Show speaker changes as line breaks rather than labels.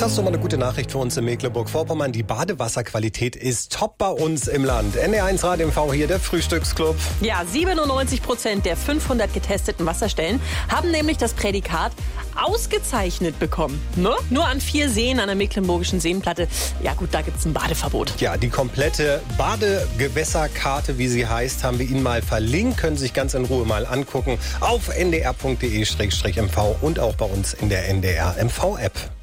Das ist doch mal eine gute Nachricht für uns in Mecklenburg-Vorpommern. Die Badewasserqualität ist top bei uns im Land. NDR1 Radio MV hier, der Frühstücksclub.
Ja, 97% der 500 getesteten Wasserstellen haben nämlich das Prädikat ausgezeichnet bekommen. Ne? Nur an 4 Seen an der mecklenburgischen Seenplatte. Ja gut, da gibt's ein Badeverbot.
Ja, die komplette Badegewässerkarte, wie sie heißt, haben wir Ihnen mal verlinkt. Können Sie sich ganz in Ruhe mal angucken auf ndr.de/mv und auch bei uns in der NDR MV-App.